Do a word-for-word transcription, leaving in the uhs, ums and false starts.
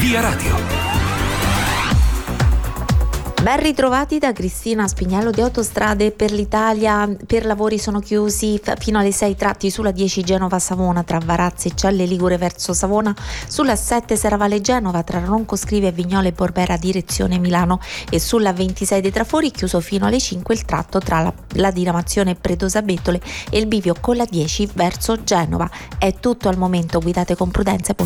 Via Radio. Ben ritrovati da Cristina Spignello di Autostrade per l'Italia. Per lavori sono chiusi fino alle sei tratti sulla dieci Genova-Savona tra Varazze e Celle Ligure verso Savona, sulla sette Serravalle Genova tra Ronco Scrive e Vignole Borbera direzione Milano, e sulla ventisei dei Trafori chiuso fino alle cinque il tratto tra la, la diramazione Predosa Bettole e il bivio con la dieci verso Genova. È tutto al momento, guidate con prudenza e buon